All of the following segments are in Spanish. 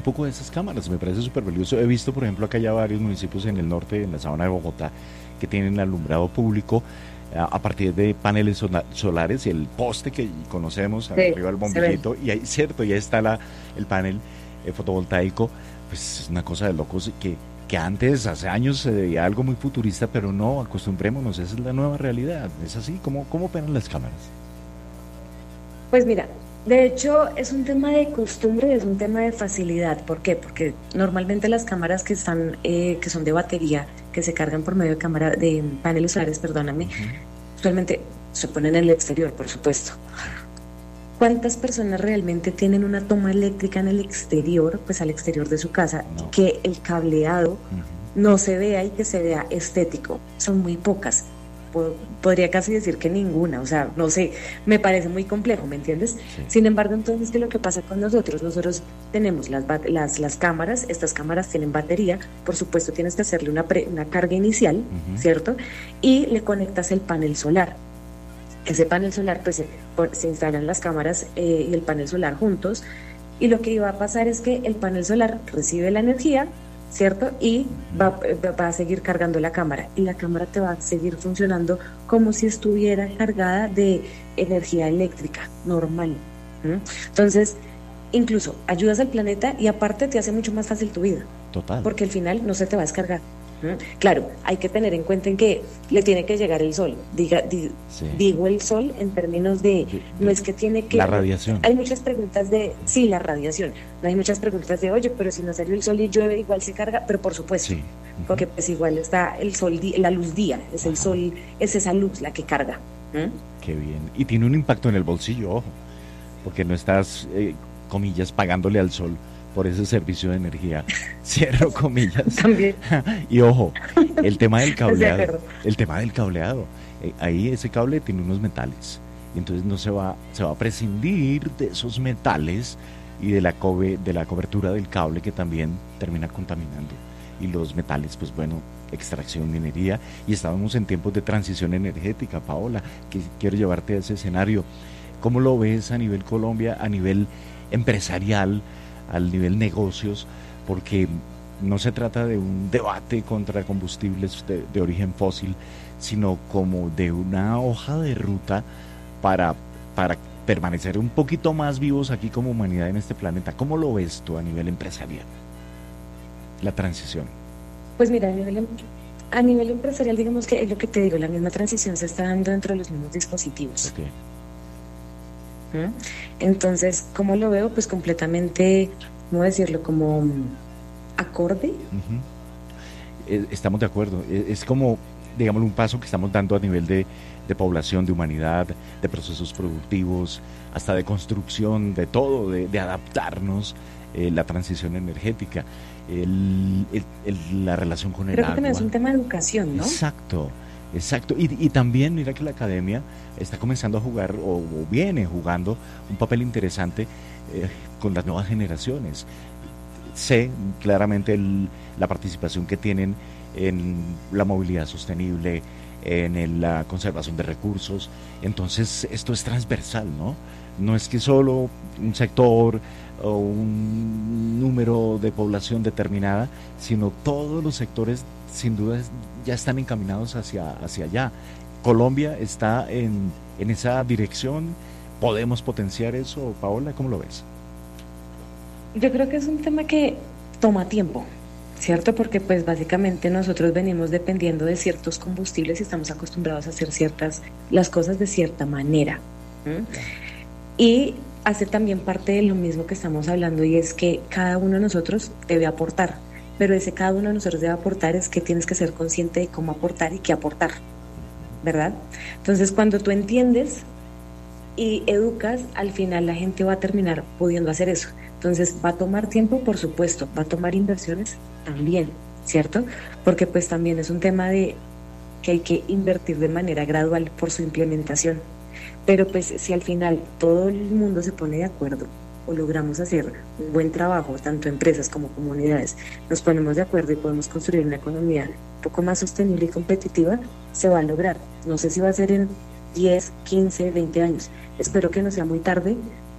poco de esas cámaras, me parece súper valioso. He visto, por ejemplo, acá ya varios municipios en el norte, en la sabana de Bogotá, que tienen alumbrado público a partir de paneles solares, el poste que conocemos, Sí, arriba del se ve. bombillito, y ahí, cierto, ya está el panel fotovoltaico. Pues es una cosa de locos que antes, hace años, se veía algo muy futurista, pero no, acostumbrémonos, esa es la nueva realidad. Es así, ¿cómo operan las cámaras? Pues mira, de hecho es un tema de costumbre, es un tema de facilidad. ¿Por qué? Porque normalmente las cámaras que están, que son de batería, que se cargan por medio de cámara, de paneles solares, perdóname, Ujú. usualmente se ponen en el exterior, por supuesto. ¿Cuántas personas realmente tienen una toma eléctrica en el exterior, pues al exterior de su casa, y No. que el cableado Ujú. no se vea y que se vea estético? Son muy pocas. Podría casi decir que ninguna, o sea, no sé, me parece muy complejo, ¿me entiendes? Sí. Sin embargo, entonces, ¿qué es lo que pasa con nosotros? Nosotros tenemos las cámaras, estas cámaras tienen batería, por supuesto tienes que hacerle una carga inicial, Ujú. ¿cierto? Y le conectas el panel solar. Ese panel solar, pues se instalan las cámaras y el panel solar juntos, y lo que iba a pasar es que el panel solar recibe la energía, ¿cierto? Y Ujú. va a seguir cargando la cámara, y la cámara te va a seguir funcionando como si estuviera cargada de energía eléctrica normal. ¿M? Entonces, incluso ayudas al planeta y aparte te hace mucho más fácil tu vida Total. porque al final no se te va a descargar. ¿M? Claro, hay que tener en cuenta en que le tiene que llegar el sol. Sí. Digo el sol en términos de, no es que tiene La que, radiación. hay muchas preguntas de, sí, la radiación, no hay muchas preguntas de, oye, pero si no salió el sol y llueve, igual se carga, pero por supuesto, Sí. Ujú. porque pues igual está el sol, la luz día, es el Ajá. sol, es esa luz la que carga. ¿M? Qué bien. Y tiene un impacto en el bolsillo, ojo, porque no estás, comillas, pagándole al sol por ese servicio de energía. Cierro comillas. También, Y ojo, el tema del estoy de cableado, acuerdo. el tema del cableado. Ahí ese cable tiene unos metales. Y entonces no se va a prescindir de esos metales y de la cobertura del cable que también termina contaminando. Y los metales, pues bueno, extracción, minería. Y estábamos en tiempos de transición energética, Paola, que quiero llevarte a ese escenario. ¿Cómo lo ves a nivel Colombia, a nivel empresarial, al nivel negocios? Porque no se trata de un debate contra combustibles de origen fósil, sino como de una hoja de ruta para, para permanecer un poquito más vivos aquí como humanidad en este planeta. ¿Cómo lo ves tú a nivel empresarial, la transición? Pues mira, a nivel empresarial, digamos que es lo que te digo, la misma transición se está dando dentro de los mismos dispositivos. Ok. ¿M? Entonces, ¿cómo lo veo? Pues completamente, ¿cómo decirlo? Como acorde. Ujú. Estamos de acuerdo. Es como, digamos, un paso que estamos dando a nivel de población, de humanidad, de procesos productivos, hasta de construcción, de todo, de adaptarnos, la transición energética, la relación con el Creo que también es agua. un tema de educación, ¿no? Exacto, exacto. Y también mira que la academia está comenzando a jugar, o viene jugando, un papel interesante con las nuevas generaciones. Sé claramente la participación que tienen en la movilidad sostenible, en la conservación de recursos. Entonces, esto es transversal, ¿no? No es que solo un sector o un número de población determinada, sino todos los sectores sin duda ya están encaminados hacia allá. Colombia está en esa dirección. ¿Podemos potenciar eso, Paola? ¿Cómo lo ves? Yo creo que es un tema que toma tiempo, ¿cierto? Porque pues básicamente nosotros venimos dependiendo de ciertos combustibles y estamos acostumbrados a hacer las cosas de cierta manera. ¿M? Y hace también parte de lo mismo que estamos hablando y es que cada uno de nosotros debe aportar, pero ese cada uno de nosotros debe aportar es que tienes que ser consciente de cómo aportar y qué aportar, ¿verdad? Entonces, cuando tú entiendes y educas, al final la gente va a terminar pudiendo hacer eso. Entonces, va a tomar tiempo, por supuesto, va a tomar inversiones también, ¿cierto? Porque pues también es un tema de que hay que invertir de manera gradual por su implementación. Pero pues si al final todo el mundo se pone de acuerdo o logramos hacer un buen trabajo, tanto empresas como comunidades, nos ponemos de acuerdo y podemos construir una economía un poco más sostenible y competitiva, se va a lograr. No sé si va a ser en 10, 15, 20 años. Espero que no sea muy tarde,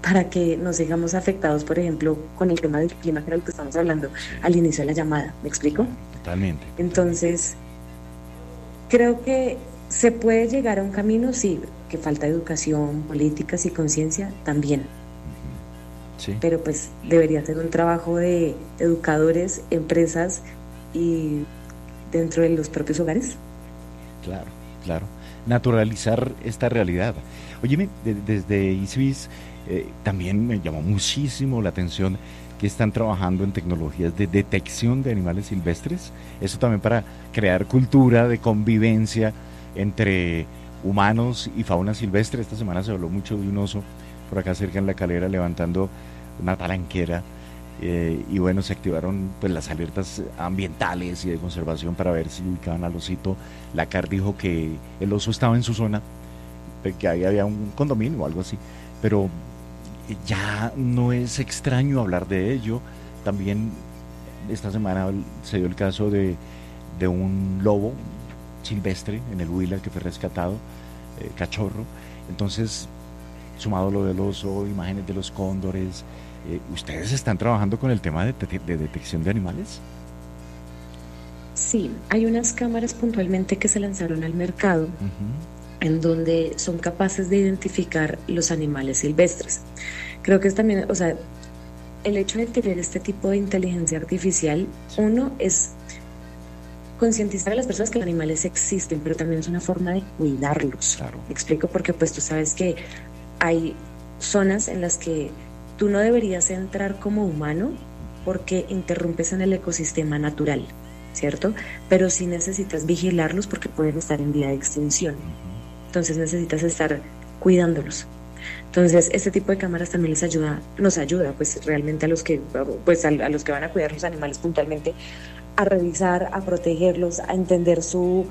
para que no sigamos afectados, por ejemplo, con el tema del clima, que era lo que estamos hablando al inicio de la llamada. ¿Me explico? Totalmente. Entonces, creo que se puede llegar a un camino, sí, que falta educación, políticas y conciencia también. Sí. Pero pues debería ser un trabajo de educadores, empresas y dentro de los propios hogares. Claro, claro. Naturalizar esta realidad. Óyeme, desde ICBIS también me llamó muchísimo la atención que están trabajando en tecnologías de detección de animales silvestres. Eso también para crear cultura de convivencia entre humanos y fauna silvestre. Esta semana se habló mucho de un oso por acá cerca en La Calera levantando una talanquera. Y bueno, se activaron pues las alertas ambientales y de conservación para ver si ubicaban al osito. La CAR dijo que el oso estaba en su zona, que ahí había un condominio o algo así, pero ya no es extraño hablar de ello. También esta semana se dio el caso de un lobo silvestre en el Huila que fue rescatado, cachorro. Entonces, sumado lo del oso, imágenes de los cóndores, ¿ustedes están trabajando con el tema de detección de animales? Sí, hay unas cámaras puntualmente que se lanzaron al mercado en donde son capaces de identificar los animales silvestres. Creo que es también, o sea, el hecho de tener este tipo de inteligencia artificial, uno es concientizar a las personas que los animales existen, pero también es una forma de cuidarlos. Claro. Me explico, porque pues tú sabes que hay zonas en las que tú no deberías entrar como humano porque interrumpes en el ecosistema natural, ¿cierto? Pero sí necesitas vigilarlos porque pueden estar en vía de extinción. Entonces necesitas estar cuidándolos. Entonces, este tipo de cámaras también nos ayuda, pues realmente a los que, pues a los que van a cuidar los animales puntualmente, a revisar, a protegerlos, a entender su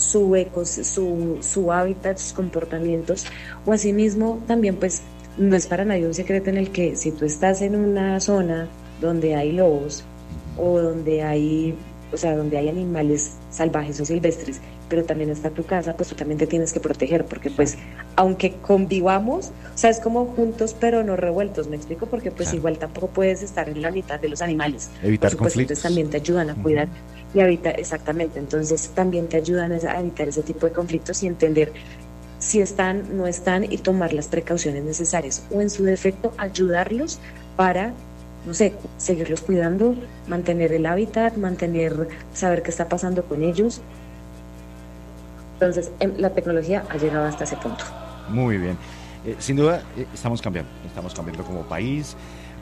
hábitat, sus comportamientos, o asimismo también pues no es para nadie un secreto en el que si tú estás en una zona donde hay lobos o donde hay animales salvajes o silvestres, pero también está tu casa, pues tú también te tienes que proteger, porque pues aunque convivamos, o sea, es como juntos pero no revueltos, ¿me explico? Porque pues igual tampoco puedes estar en la mitad de los animales. Evitar por supuesto, conflictos. Entonces también te ayudan a cuidar y evitar, exactamente, entonces también te ayudan a evitar ese tipo de conflictos y entender si están, no están y tomar las precauciones necesarias, o en su defecto ayudarlos para, no sé, seguirlos cuidando, mantener el hábitat, saber qué está pasando con ellos. Entonces, la tecnología ha llegado hasta ese punto. Muy bien. Sin duda, estamos cambiando como país.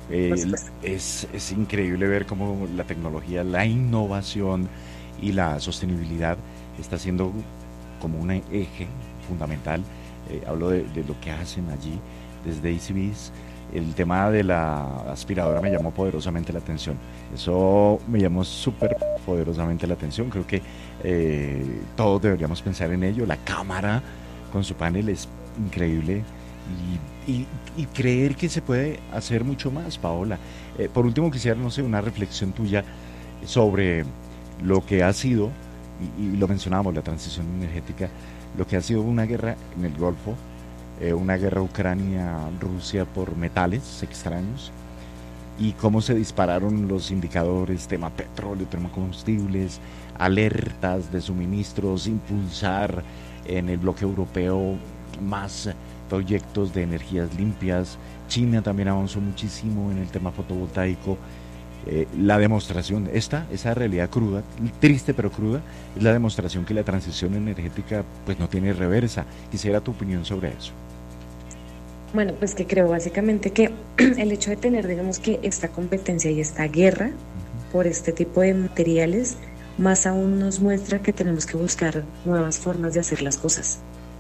Es increíble ver cómo la tecnología, la innovación y la sostenibilidad está siendo como un eje fundamental. Hablo de lo que hacen allí desde ICBIS. El tema de la aspiradora me llamó poderosamente la atención. Eso me llamó súper poderosamente la atención. Creo que todos deberíamos pensar en ello. La cámara con su panel es increíble y creer que se puede hacer mucho más, Paola. Por último, quisiera, no sé, una reflexión tuya sobre lo que ha sido, y lo mencionábamos, la transición energética, lo que ha sido una guerra en el Golfo, una guerra Ucrania-Rusia por metales extraños, y cómo se dispararon los indicadores, tema petróleo, tema combustibles, alertas de suministros, impulsar en el bloque europeo más proyectos de energías limpias. China también avanzó muchísimo en el tema fotovoltaico. La demostración, esa realidad cruda, triste pero cruda, es la demostración que la transición energética pues no tiene reversa. Quisiera tu opinión sobre eso. Bueno, pues que creo básicamente que el hecho de tener, digamos que esta competencia y esta guerra por este tipo de materiales, más aún nos muestra que tenemos que buscar nuevas formas de hacer las cosas.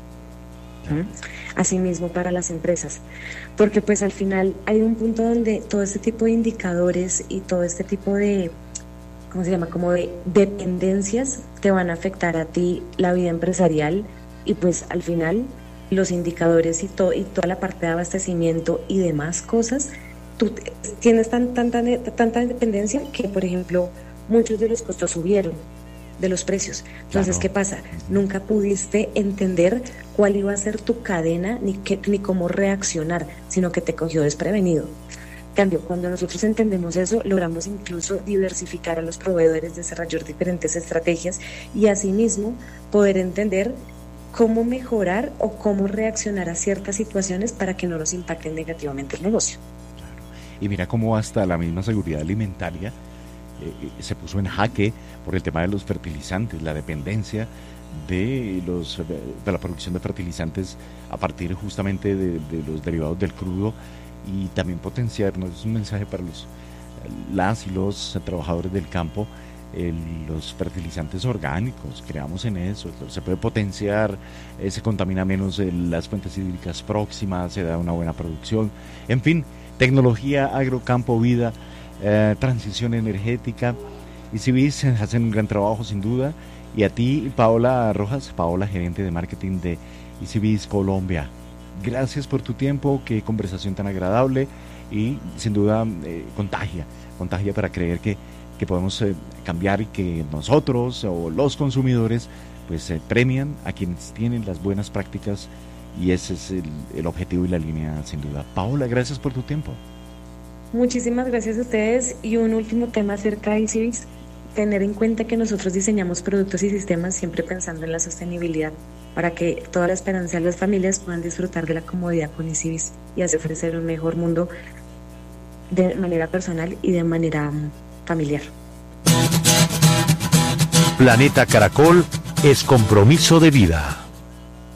Asimismo para las empresas, porque pues al final hay un punto donde todo este tipo de indicadores y todo este tipo de, ¿cómo se llama?, como de dependencias te van a afectar a ti la vida empresarial, y pues al final los indicadores y toda la parte de abastecimiento y demás cosas, tú tienes tanta dependencia que, por ejemplo, muchos de los costos subieron. de los precios. Entonces, Claro. ¿qué pasa? Nunca pudiste entender cuál iba a ser tu cadena ni cómo reaccionar, sino que te cogió desprevenido. En cambio, cuando nosotros entendemos eso, logramos incluso diversificar a los proveedores, desarrollar diferentes estrategias y asimismo poder entender cómo mejorar o cómo reaccionar a ciertas situaciones para que no nos impacten negativamente el negocio. Y mira cómo hasta la misma seguridad alimentaria se puso en jaque por el tema de los fertilizantes, la dependencia de la producción de fertilizantes a partir justamente de los derivados del crudo, y también potenciarnos, es un mensaje para las y los trabajadores del campo, los fertilizantes orgánicos, creamos en eso, se puede potenciar, se contamina menos las fuentes hídricas próximas, se da una buena producción, en fin, tecnología, agro, campo, vida, transición energética. EasyBiz hacen un gran trabajo sin duda, y a ti, Paola Rojas, Paola, gerente de marketing de EasyBiz Colombia, gracias por tu tiempo, qué conversación tan agradable, y sin duda contagia para creer que podemos cambiar, y que nosotros o los consumidores pues premian a quienes tienen las buenas prácticas, y ese es el objetivo y la línea sin duda. Paola, gracias por tu tiempo. Muchísimas gracias a ustedes. Y un último tema acerca de EasyBiz, tener en cuenta que nosotros diseñamos productos y sistemas siempre pensando en la sostenibilidad, para que toda la esperanza de las familias puedan disfrutar de la comodidad con EasyBiz y así ofrecer un mejor mundo de manera personal y de manera familiar. Planeta Caracol es compromiso de vida.